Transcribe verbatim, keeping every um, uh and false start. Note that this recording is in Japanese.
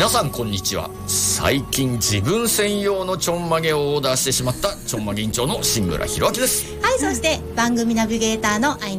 皆さんこんにちは。最近自分専用のちょんまげをオーダーしてしまったちょんまげ委員長の新村博明です。 はい、そして番組ナビゲーターの